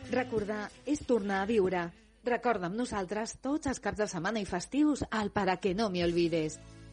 Recordar és tornar a viure. Recorda amb nosaltres tots els caps de setmana i festius al Para que no me olvides.